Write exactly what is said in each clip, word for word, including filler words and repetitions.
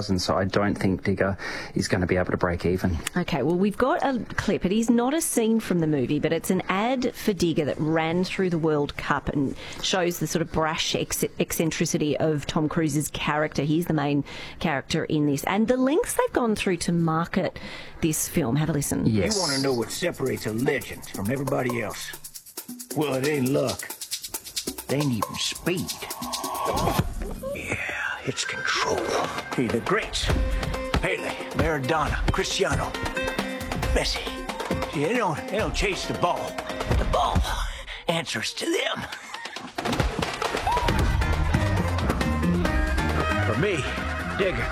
doesn't. So I don't think Digger is going to be able to break even. Okay, well, we've got a clip. It is not a scene from the movie, but it's an ad for Digger that ran through the World Cup and shows the sort of brash ex- eccentricity of Tom Cruise's character. He's the main character in this. And the lengths they've gone through to market this film. Have a listen. Yes. You want to know what separates a legend from everybody else? Well, it ain't luck. It ain't even speed. Yeah, it's control. Hey, the greats. Pele, Maradona, Cristiano, Messi. See, they don't, they don't chase the ball. The ball answers to them. For me, Digger,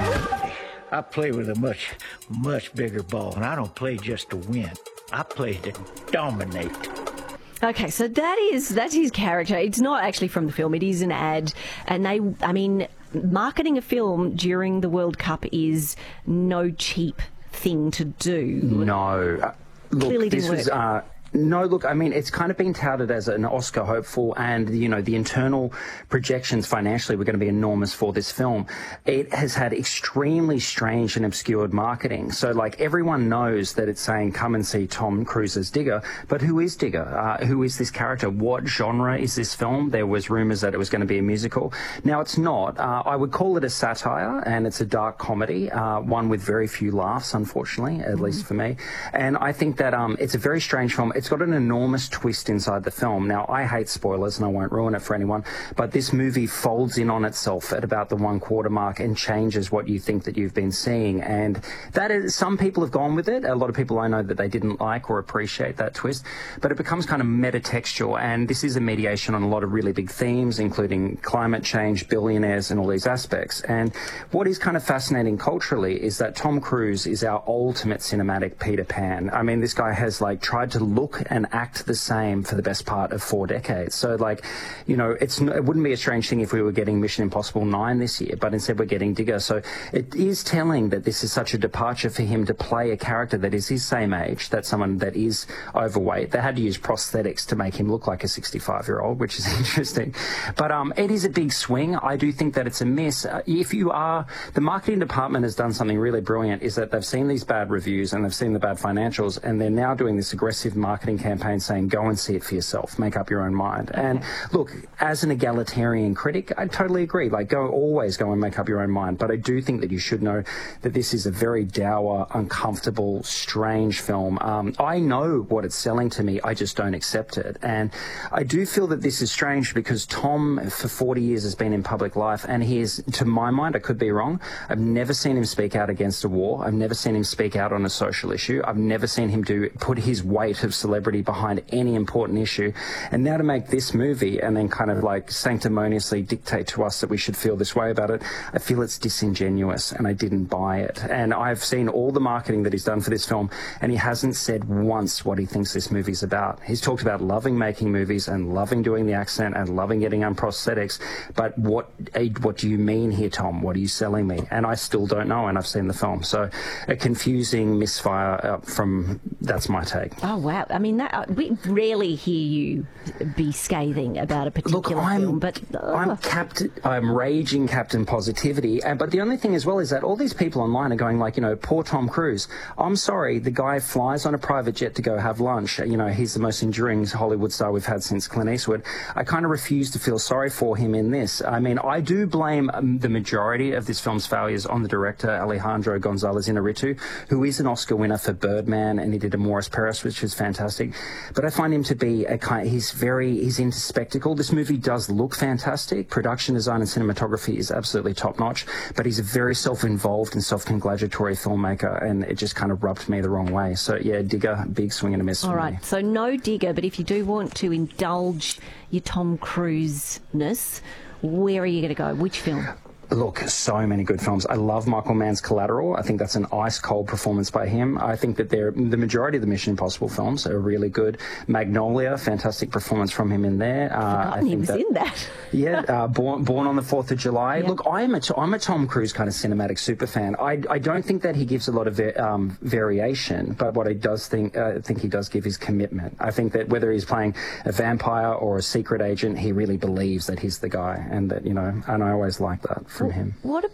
I play with a much, much bigger ball, and I don't play just to win. I play to dominate. Okay, so that is that's his character. It's not actually from the film. It is an ad, and they, I mean, marketing a film during the World Cup is no cheap thing to do. No, uh, look, Clearly this didn't was. work. Uh, No, look, I mean, it's kind of been touted as an Oscar hopeful, and, you know, the internal projections financially were going to be enormous for this film. It has had extremely strange and obscured marketing. So, like, everyone knows that it's saying, come and see Tom Cruise's Digger, but who is Digger? Uh, who is this character? What genre is this film? There was rumours that it was going to be a musical. Now, it's not. Uh, I would call it a satire, and it's a dark comedy, uh, one with very few laughs, unfortunately, at mm-hmm. least for me. And I think that um, it's a very strange film. It's got an enormous twist inside the film. Now, I hate spoilers and I won't ruin it for anyone, but this movie folds in on itself at about the one quarter mark and changes what you think that you've been seeing. And that is, some people have gone with it. A lot of people I know that they didn't like or appreciate that twist, but it becomes kind of metatextual. And this is a mediation on a lot of really big themes, including climate change, billionaires, and all these aspects. And what is kind of fascinating culturally is that Tom Cruise is our ultimate cinematic Peter Pan. I mean, this guy has like tried to look and act the same for the best part of four decades. So, like, you know, it's it wouldn't be a strange thing if we were getting Mission Impossible nine this year, but instead we're getting Digger. So it is telling that this is such a departure for him to play a character that is his same age, that's someone that is overweight. They had to use prosthetics to make him look like a sixty-five-year-old, which is interesting. But um, it is a big swing. I do think that it's a miss. Uh, if you are, the marketing department has done something really brilliant, is that they've seen these bad reviews and they've seen the bad financials, and they're now doing this aggressive marketing campaign saying, go and see it for yourself, make up your own mind. Okay. And look, as an egalitarian critic, I totally agree. Like, go always go and make up your own mind. But I do think that you should know that this is a very dour, uncomfortable, strange film. Um, I know what it's selling to me. I just don't accept it. And I do feel that this is strange because Tom, for forty years, has been in public life, and he is, to my mind, I could be wrong, I've never seen him speak out against a war. I've never seen him speak out on a social issue. I've never seen him do put his weight of celebrity behind any important issue. And now to make this movie and then kind of like sanctimoniously dictate to us that we should feel this way about it, I feel it's disingenuous, and I didn't buy it. And I've seen all the marketing that he's done for this film, and he hasn't said once what he thinks this movie's about. He's talked about loving making movies and loving doing the accent and loving getting on prosthetics, but what what do you mean here, Tom? What are you selling me? And I still don't know, and I've seen the film. So a confusing misfire uh, from, that's my take. Oh, wow. I mean, that, uh, we rarely hear you be scathing about a particular Look, I'm, film, but... Uh. I'm Captain, I'm raging Captain Positivity, and, but the only thing as well is that all these people online are going like, you know, poor Tom Cruise. I'm sorry, the guy flies on a private jet to go have lunch. You know, he's the most enduring Hollywood star we've had since Clint Eastwood. I kind of refuse to feel sorry for him in this. I mean, I do blame um, the majority of this film's failures on the director, Alejandro Gonzalez Inarritu, who is an Oscar winner for Birdman, and he did Amores Perros, which is fantastic. But I find him to be a kind, he's very, he's into spectacle. This movie does look fantastic. Production design and cinematography is absolutely top-notch, but he's a very self-involved and self-congratulatory filmmaker, and it just kind of rubbed me the wrong way. So, yeah, Digger, big swing and a miss. All for right, me. So no Digger, but if you do want to indulge your Tom Cruise-ness, where are you going to go? Which film? Look, so many good films. I love Michael Mann's Collateral. I think that's an ice-cold performance by him. I think that they're, the majority of the Mission Impossible films are really good. Magnolia, fantastic performance from him in there. Uh, I think he was that, in that. yeah, uh, Born, Born on the fourth of July. Yep. Look, I'm a, I'm a Tom Cruise kind of cinematic super fan. I, I don't think that he gives a lot of va- um, variation, but what I does think, uh, think he does give is commitment. I think that whether he's playing a vampire or a secret agent, he really believes that he's the guy, and that, you know, and I always like that from well, him. What about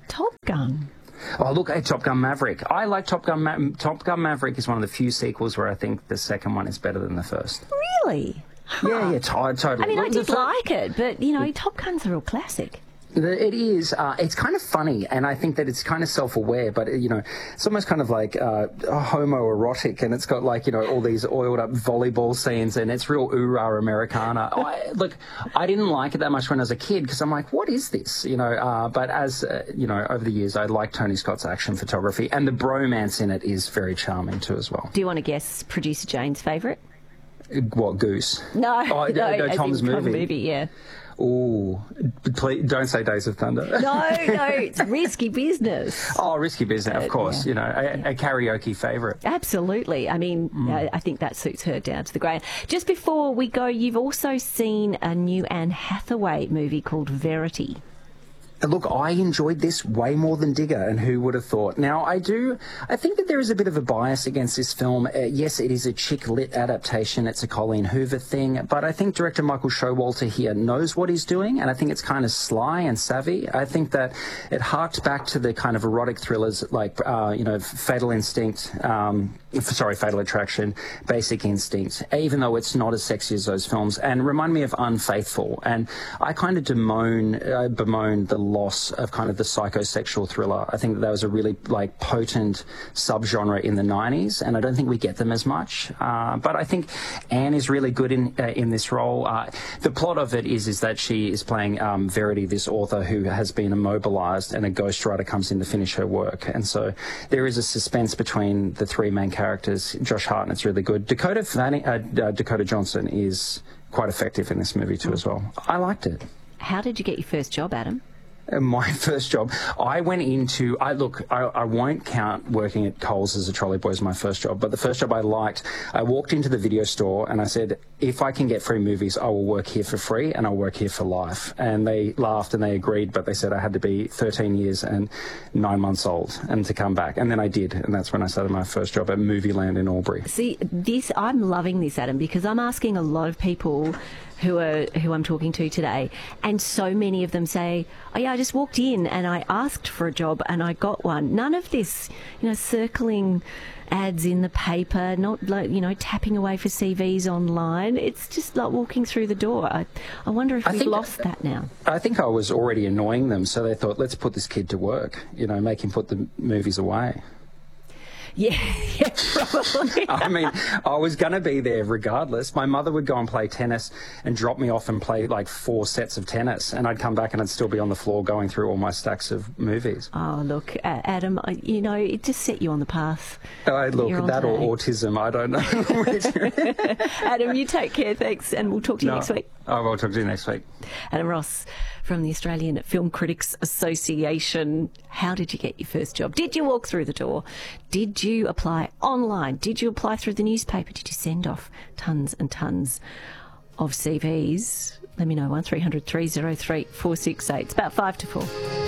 Top Gun? Oh, look, hey, Top Gun Maverick. I like Top Gun Ma- Top Gun Maverick is one of the few sequels where I think the second one is better than the first. Really? Huh. Yeah, yeah, t- totally. I mean, look, I did the, like it, but, you know, Top Gun's a real classic. It is. Uh, it's kind of funny, and I think that it's kind of self-aware, but, you know, it's almost kind of like uh, homoerotic, and it's got, like, you know, all these oiled-up volleyball scenes, and it's real oorah Americana. I, look, I didn't like it that much when I was a kid, because I'm like, what is this? You know, uh, but as, uh, you know, over the years, I like Tony Scott's action photography, and the bromance in it is very charming, too, as well. Do you want to guess producer Jane's favourite? What, Goose? No, oh, no, no, Tom's movie. Tom movie, yeah. Ooh, please don't say Days of Thunder. No, no, it's Risky Business. Oh, Risky Business, of course. Yeah. You know, a, Yeah. a karaoke favourite. Absolutely. I mean, Mm. I, I think that suits her down to the ground. Just before we go, you've also seen a new Anne Hathaway movie called Verity. Look, I enjoyed this way more than Digger, and who would have thought? Now, I do, I think that there is a bit of a bias against this film. Uh, yes, it is a chick lit adaptation. It's a Colleen Hoover thing, but I think director Michael Showalter here knows what he's doing, and I think it's kind of sly and savvy. I think that it harked back to the kind of erotic thrillers like, uh, you know, Fatal Instinct, um, sorry, Fatal Attraction, Basic Instinct, even though it's not as sexy as those films, and remind me of Unfaithful. And I kind of bemoan, uh, bemoan the loss of kind of the psychosexual thriller. I think that, that was a really like potent subgenre in the nineties, and I don't think we get them as much. Uh, but I think Anne is really good in uh, in this role. Uh, the plot of it is is that she is playing um, Verity, this author who has been immobilized, and a ghostwriter comes in to finish her work. And so there is a suspense between the three main characters. Josh Hartnett's really good. Dakota Fanning, uh, uh, Dakota Johnson is quite effective in this movie too as well. I liked it. How did you get your first job, Adam? My first job, I went into, I look, I, I won't count working at Coles as a trolley boy as my first job, but the first job I liked, I walked into the video store and I said, if I can get free movies, I will work here for free and I'll work here for life. And they laughed and they agreed, but they said I had to be thirteen years and nine months old and to come back. And then I did, and that's when I started my first job at Movieland in Albury. See, this, I'm loving this, Adam, because I'm asking a lot of people who are who I'm talking to today, and so many of them say, oh yeah, I just walked in and I asked for a job and I got one. None of this, you know, circling ads in the paper, not like, you know, tapping away for C Vs online. It's just like walking through the door. I, I wonder if I we've think, lost that now. I think I was already annoying them, so they thought, let's put this kid to work, you know, make him put the movies away. Yeah, yeah, probably. I mean, I was going to be there regardless. My mother would go and play tennis and drop me off and play like four sets of tennis, and I'd come back and I'd still be on the floor going through all my stacks of movies. Oh, look, uh, Adam, I- you know, it just set you on the path. Uh, look, You're on that or today. autism, I don't know. Adam, you take care, thanks, and we'll talk to you No. next week. I will talk to you next week. Adam Ross from the Australian Film Critics Association. How did you get your first job? Did you walk through the door? Did you apply online? Did you apply through the newspaper? Did you send off tons and tons of C Vs? Let me know, one three hundred three oh three four six eight. It's about five to four.